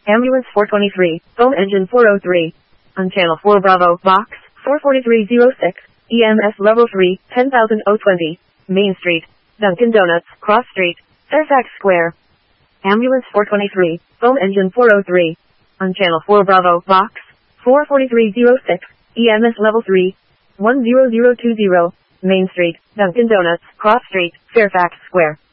Ambulance 423, foam engine 403. On channel 4 Bravo, box 44306, EMS level 3, 10,020, Main Street, Dunkin' Donuts, Cross Street, Fairfax Square. Ambulance 423, foam engine 403. On channel 4 Bravo, box 44306, EMS level 3, 10020, Main Street, Dunkin' Donuts, Cross Street, Fairfax Square.